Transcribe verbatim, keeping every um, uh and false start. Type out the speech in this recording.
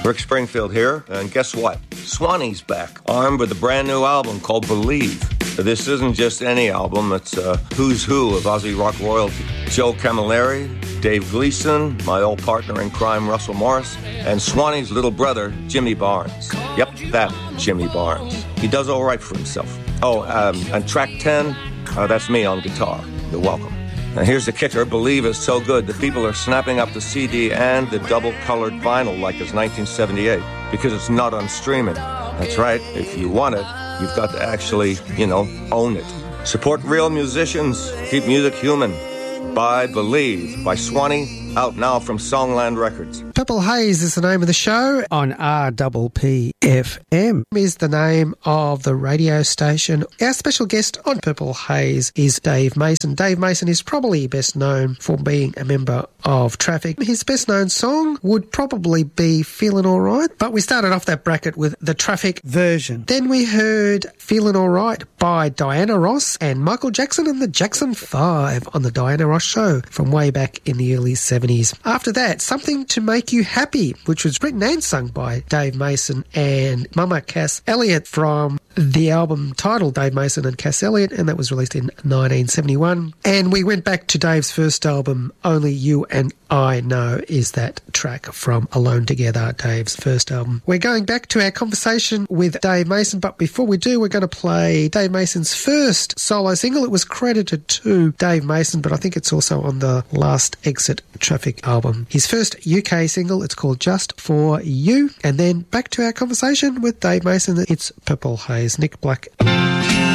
Rick Springfield here, and guess what? Swanee's back, armed with a brand new album called Believe. This isn't just any album, it's a who's who of Aussie rock royalty. Joe Camilleri, Dave Gleason, my old partner in crime, Russell Morris, and Swanee's little brother, Jimmy Barnes. Yep, that Jimmy Barnes. He does all right for himself. Oh, um, and track ten, uh, that's me on guitar. You're welcome. Now here's the kicker. Believe is so good that people are snapping up the C D and the double-colored vinyl like it's nineteen seventy-eight because it's not on streaming. That's right. If you want it, you've got to actually, you know, own it. Support real musicians. Keep music human. Buy Believe by Swanee, out now from Songland Records. Purple Haze is the name of the show on R P P F M is the name of the radio station. Our special guest on Purple Haze is Dave Mason. Dave Mason is probably best known for being a member of Traffic. His best known song would probably be Feeling Alright, but we started off that bracket with the Traffic version. Then we heard Feeling Alright by Diana Ross and Michael Jackson and the Jackson five on the Diana Ross Show from way back in the early seventies. After that, Something to Make You Happy, which was written and sung by Dave Mason and Mama Cass Elliot from the album titled Dave Mason and Cass Elliot, and that was released in nineteen seventy-one. And we went back to Dave's first album, Only You and I Know is that track from Alone Together, Dave's first album. We're going back to our conversation with Dave Mason, but before we do, we're going to play Dave Mason's first solo single. It was credited to Dave Mason, but I think it's also on the Last Exit Traffic album. His first U K single, it's called Just For You. And then back to our conversation with Dave Mason. It's Purple Haze. Nick Black.